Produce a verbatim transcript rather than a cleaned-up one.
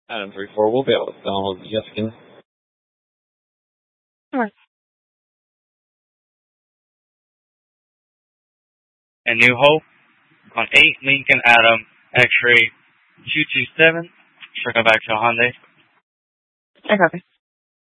Adam three four will be able to download the Yeskin. Alright. And New Hope on eight, Lincoln Adam, X-ray two two seven. Circle back to Hyundai. I copy.